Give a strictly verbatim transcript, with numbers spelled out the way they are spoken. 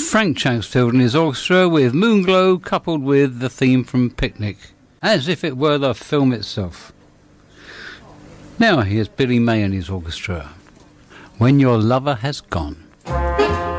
Frank Changsfield and his orchestra with Moonglow coupled with the theme from Picnic, as if it were the film itself. Now here's Billy May and his orchestra, When Your Lover Has Gone.